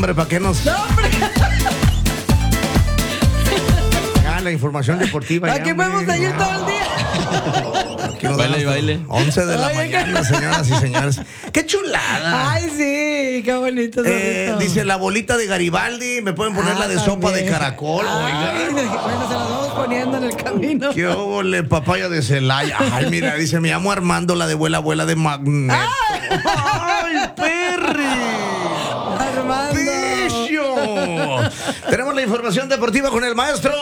hombre, ¿para qué nos...? No, hombre. Ya, la información deportiva. ¿A qué podemos seguir todo el día? Aquí nos Baile, dan hasta baile. 11 de la Oye, mañana, señoras y señores. ¡Qué chulada! Ay, sí, qué bonito. Dice la bolita de Garibaldi. ¿Me pueden poner la de sopa de caracol? Ay, Oiga. bueno, se las vamos poniendo en el camino. ¡Qué óvole, papaya de Celaya! Ay, mira, dice, me llamo Armando, la de abuela de Magneto. ¡Ay, perri! Armando. ¡Picho! Tenemos la información deportiva con el maestro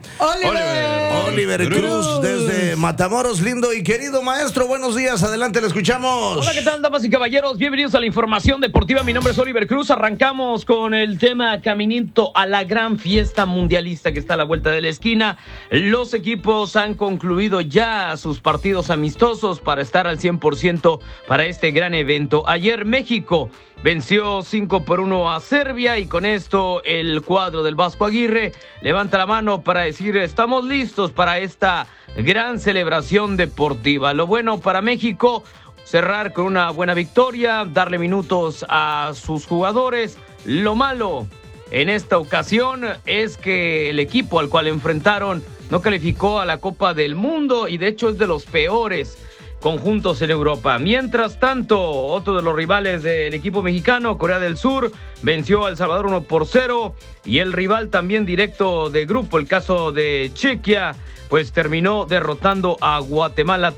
Oliver Cruz desde Matamoros, lindo y querido maestro. Buenos días, adelante, le escuchamos. Hola, ¿qué tal, damas y caballeros? Bienvenidos a la información deportiva. Mi nombre es Oliver Cruz. Arrancamos con el tema caminito a la gran fiesta mundialista que está a la vuelta de la esquina. Los equipos han concluido ya sus partidos amistosos para estar al 100% para este gran evento. Ayer México venció 5-1 a Serbia y con esto el cuadro del Vasco Aguirre levanta la mano para decir estamos listos para esta gran celebración deportiva. Lo bueno para México, cerrar con una buena victoria, darle minutos a sus jugadores. Lo malo en esta ocasión es que el equipo al cual enfrentaron no calificó a la Copa del Mundo y de hecho es de los peores conjuntos en Europa. Mientras tanto, otro de los rivales del equipo mexicano, Corea del Sur, venció a El Salvador 1-0 y el rival también directo de grupo, el caso de Chequia, pues terminó derrotando a Guatemala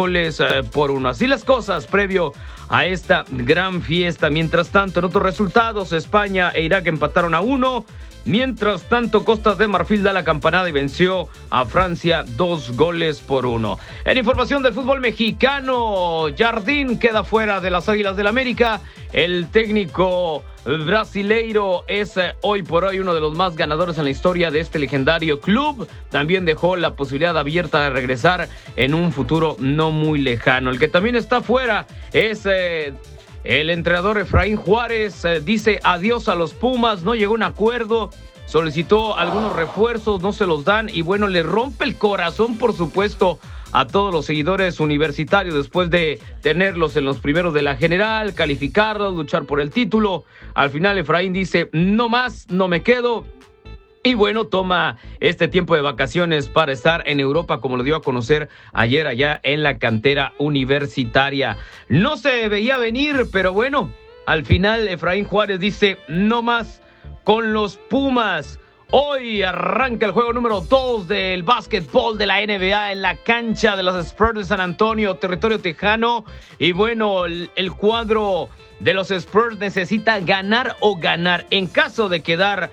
3-1. Así las cosas previo a esta gran fiesta. Mientras tanto, en otros resultados, España e Irak empataron a 1. Mientras tanto, Costa de Marfil da la campanada y venció a Francia 2-1. En información del fútbol mexicano, Jardín queda fuera de las Águilas del América. El técnico brasileiro es hoy por hoy uno de los más ganadores en la historia de este legendario club. También dejó la posibilidad abierta de regresar en un futuro no muy lejano. El que también está fuera es... el entrenador Efraín Juárez dice adiós a los Pumas, no llegó a un acuerdo, solicitó algunos refuerzos, no se los dan y bueno, le rompe el corazón por supuesto a todos los seguidores universitarios después de tenerlos en los primeros de la general, calificarlos, luchar por el título. Al final Efraín dice no más, no me quedo. Y bueno, toma este tiempo de vacaciones para estar en Europa, como lo dio a conocer ayer allá en la cantera universitaria. No se veía venir, pero bueno, al final Efraín Juárez dice no más con los Pumas. Hoy arranca el juego número 2 del básquetbol de la NBA en la cancha de los Spurs de San Antonio, territorio tejano. Y bueno, el cuadro de los Spurs necesita ganar o ganar. En caso de quedar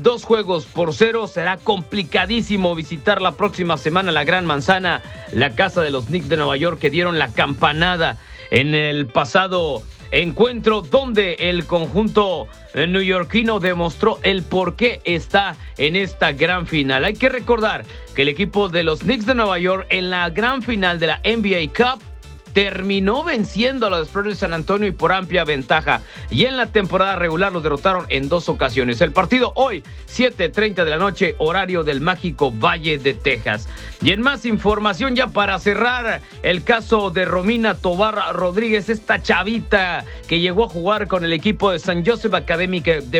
2-0, será complicadísimo visitar la próxima semana la Gran Manzana, la casa de los Knicks de Nueva York que dieron la campanada en el pasado encuentro donde el conjunto neoyorquino demostró el por qué está en esta gran final. Hay que recordar que el equipo de los Knicks de Nueva York en la gran final de la NBA Cup terminó venciendo a los Spurs de San Antonio y por amplia ventaja. Y en la temporada regular los derrotaron en 2 ocasiones. El partido hoy, 7:30 de la noche, horario del mágico Valle de Texas. Y en más información, ya para cerrar, el caso de Romina Tobar Rodríguez, esta chavita que llegó a jugar con el equipo de San Joseph Academy de